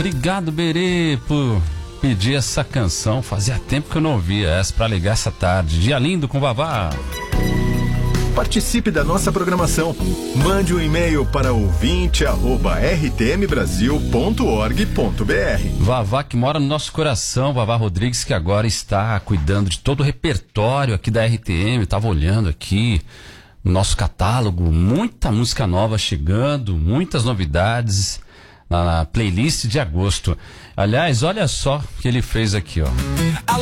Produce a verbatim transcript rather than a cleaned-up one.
Obrigado, Berê, por pedir essa canção. Fazia tempo que eu não ouvia essa pra ligar essa tarde. Dia lindo com Vavá. Participe da nossa programação. Mande um e-mail para ouvinte arroba r t m brasil ponto org ponto b r. Vavá que mora no nosso coração, Vavá Rodrigues, que agora está cuidando de todo o repertório aqui da R T M. Estava olhando aqui no nosso catálogo, muita música nova chegando, muitas novidades na playlist de agosto. Aliás, olha só o que ele fez aqui, ó.